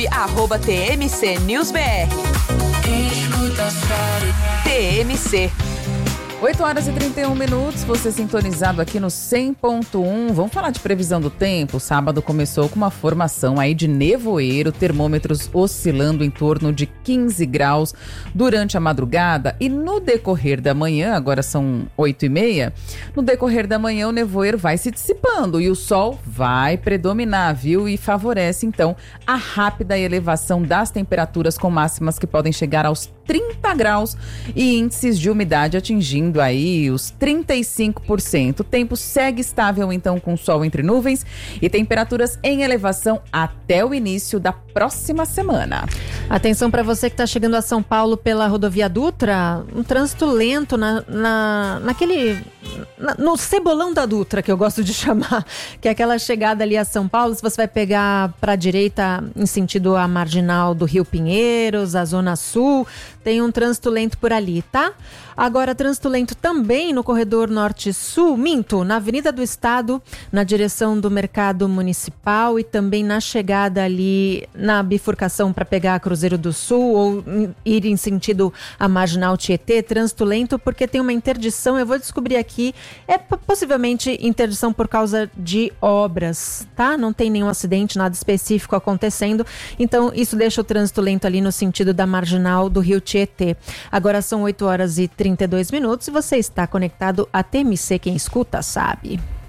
@TMC News BR. TMC. 8h31, você sintonizado aqui no 100.1. Vamos falar de previsão do tempo. Sábado começou com uma formação aí de nevoeiro, termômetros oscilando em torno de 15 graus durante a madrugada e no decorrer da manhã, agora são 8h30, no decorrer da manhã o nevoeiro vai se dissipando e o sol vai predominar, viu? E favorece então a rápida elevação das temperaturas com máximas que podem chegar aos 30 graus e índices de umidade atingindo aí os 35%. O tempo segue estável então com sol entre nuvens e temperaturas em elevação até o início da próxima semana. Atenção para você que está chegando a São Paulo pela rodovia Dutra, um trânsito lento no cebolão da Dutra, que eu gosto de chamar, que é aquela chegada ali a São Paulo. Se você vai pegar para a direita em sentido a marginal do Rio Pinheiros, a Zona Sul, tem um trânsito lento por ali, tá? Agora, trânsito lento também no corredor Norte-Sul, na Avenida do Estado, na direção do Mercado Municipal e também na chegada ali na bifurcação para pegar a Cruzeiro do Sul ou ir em sentido a Marginal Tietê. Trânsito lento porque tem uma interdição, eu vou descobrir aqui, é possivelmente interdição por causa de obras, tá? Não tem nenhum acidente, nada específico acontecendo, então isso deixa o trânsito lento ali no sentido da Marginal do Rio Tietê. Agora são 8h32 e você está conectado a TMC, quem escuta sabe.